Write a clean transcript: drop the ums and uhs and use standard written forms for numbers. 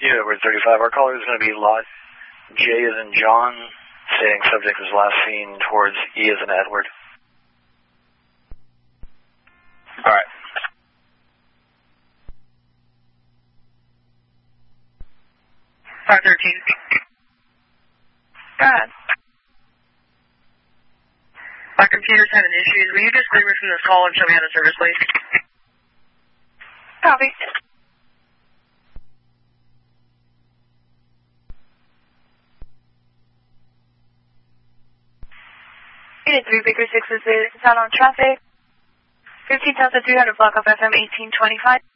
Edward 35. Our caller is going to be lot J as in John, stating subject was last seen towards E as in Edward. All right. Car 13. Go ahead. My computer's having issues. Will you just clear me from this call and show me how to service, please? Copy. Unit 3, Baker 6 is out on traffic. 15,300 block of FM 1825.